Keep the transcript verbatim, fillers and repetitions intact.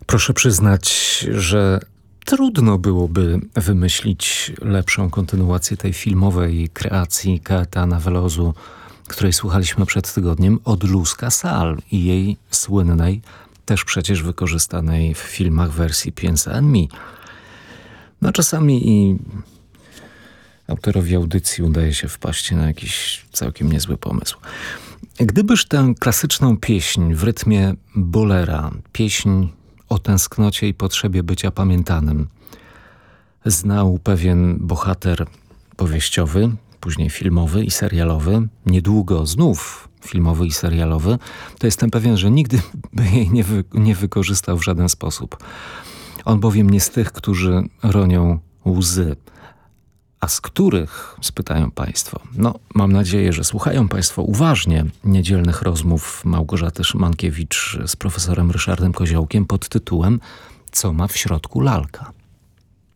Proszę przyznać, że trudno byłoby wymyślić lepszą kontynuację tej filmowej kreacji Caetana Veloso, której słuchaliśmy przed tygodniem, od Luz Casal i jej słynnej, też przecież wykorzystanej w filmach wersji Piensa en mi. No czasami i autorowi audycji udaje się wpaść na jakiś całkiem niezły pomysł. Gdybyż tę klasyczną pieśń w rytmie bolera, pieśń o tęsknocie i potrzebie bycia pamiętanym, znał pewien bohater powieściowy, później filmowy i serialowy, niedługo znów filmowy i serialowy, to jestem pewien, że nigdy by jej nie, wy, nie wykorzystał w żaden sposób. On bowiem nie z tych, którzy ronią łzy. A z których, spytają Państwo? No, mam nadzieję, że słuchają Państwo uważnie niedzielnych rozmów Małgorzaty Szymankiewicz z profesorem Ryszardem Koziołkiem pod tytułem „Co ma w środku lalka?”